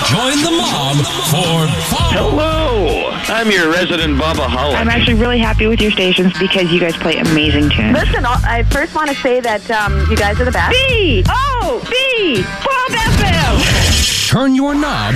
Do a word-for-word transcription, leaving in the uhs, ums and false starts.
Join the mob for fun. Hello, I'm your resident Bubba Holland. I'm actually really happy with your stations because you guys play amazing tunes. Listen, I first want to say that um, you guys are the best. B O B Bob F M. Turn your knob